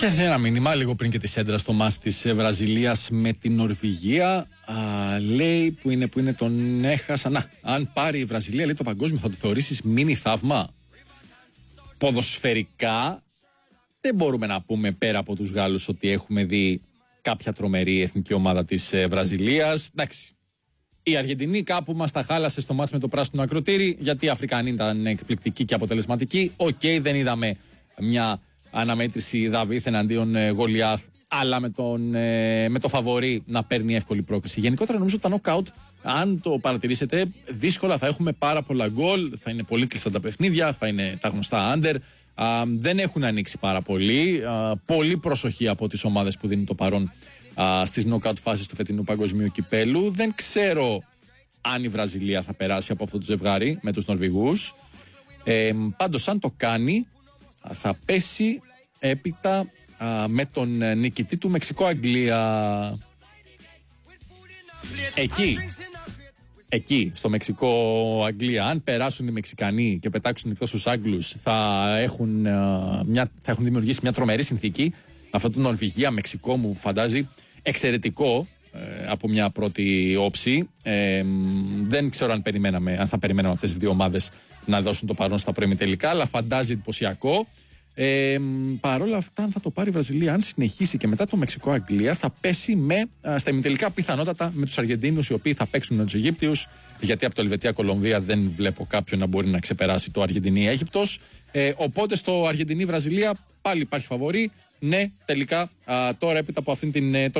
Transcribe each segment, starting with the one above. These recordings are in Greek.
Και ένα μήνυμα λίγο πριν και τη έντρα στο μάτς της Βραζιλίας με την Νορβηγία. Λέει που είναι τον έχασα. Να, αν πάρει η Βραζιλία, λέει, το παγκόσμιο, θα το θεωρήσεις μίνι θαύμα? Ποδοσφαιρικά δεν μπορούμε να πούμε πέρα από τους Γάλλους ότι έχουμε δει κάποια τρομερή εθνική ομάδα της Βραζιλίας. Εντάξει, η Αργεντινή κάπου μας τα χάλασε στο μάτς με το πράσινο ακροτήρι, γιατί οι Αφρικανοί ήταν εκπληκτικοί και αποτελεσματικοί. Δεν είδαμε μια αναμέτρηση Δαβίθ εναντίον Γολιάθ, αλλά με το φαβορί να παίρνει εύκολη πρόκριση. Γενικότερα νομίζω ότι τα νοκάουτ, αν το παρατηρήσετε, δύσκολα θα έχουμε πάρα πολλά γκολ, θα είναι πολύ κλειστά τα παιχνίδια, θα είναι τα γνωστά άντερ. Δεν έχουν ανοίξει πάρα πολύ. Πολύ προσοχή από τις ομάδες που δίνουν το παρόν στις νοκάουτ φάσεις του φετινού παγκοσμίου κυπέλου. Δεν ξέρω αν η Βραζιλία θα περάσει από αυτό το ζευγάρι με τους Νορβηγούς. Πάντως αν το κάνει, θα πέσει έπειτα με τον νικητή του Μεξικό-Αγγλία. Εκεί στο Μεξικό-Αγγλία, αν περάσουν οι Μεξικανοί και πετάξουν εκτός τους Άγγλους, θα έχουν δημιουργήσει μια τρομερή συνθήκη. Αυτό το Νορβηγία-Μεξικό μου φαντάζει εξαιρετικό από μια πρώτη όψη. Δεν ξέρω αν θα περιμέναμε αυτές τις δύο ομάδες να δώσουν το παρόν στα προημιτελικά, αλλά φαντάζει εντυπωσιακό. Παρόλα αυτά, αν θα το πάρει η Βραζιλία, αν συνεχίσει και μετά το Μεξικό-Αγγλία, θα πέσει στα ημιτελικά πιθανότατα με τους Αργεντίνους, οι οποίοι θα παίξουν με τους Αιγύπτιους, γιατί από το Ελβετία-Κολομβία δεν βλέπω κάποιον να μπορεί να ξεπεράσει το Αργεντινή-Αίγυπτος. Οπότε στο Αργεντινή-Βραζιλία πάλι υπάρχει φαβορί. Ναι, τελικά τώρα έπειτα από αυτήν τη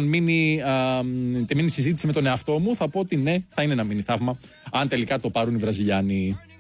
μίνι συζήτηση με τον εαυτό μου, θα πω ότι ναι, θα είναι ένα μίνι θαύμα αν τελικά το πάρουν οι Βραζιλιάνοι.